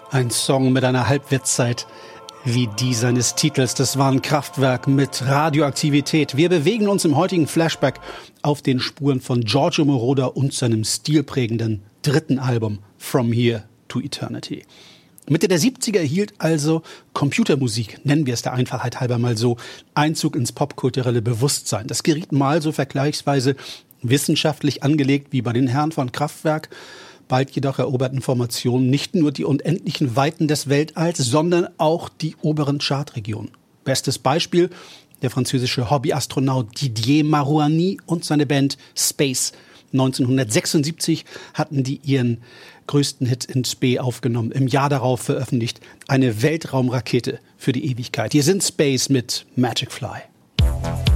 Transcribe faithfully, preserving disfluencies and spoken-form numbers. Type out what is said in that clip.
Ein Song mit einer Halbwertszeit wie die seines Titels. Das war ein Kraftwerk mit Radioaktivität. Wir bewegen uns im heutigen Flashback auf den Spuren von Giorgio Moroder und seinem stilprägenden dritten Album From Here to Eternity. Mitte der siebziger erhielt also Computermusik, nennen wir es der Einfachheit halber mal so, Einzug ins popkulturelle Bewusstsein. Das geriet mal so vergleichsweise wissenschaftlich angelegt wie bei den Herren von Kraftwerk. Bald jedoch eroberten Formationen nicht nur die unendlichen Weiten des Weltalls, sondern auch die oberen Chartregionen. Bestes Beispiel der französische Hobbyastronaut Didier Marouani und seine Band Space. neunzehnhundertsechsundsiebzig hatten die ihren größten Hit in Spe aufgenommen. Im Jahr darauf veröffentlicht eine Weltraumrakete für die Ewigkeit. Hier sind Space mit Magic Fly.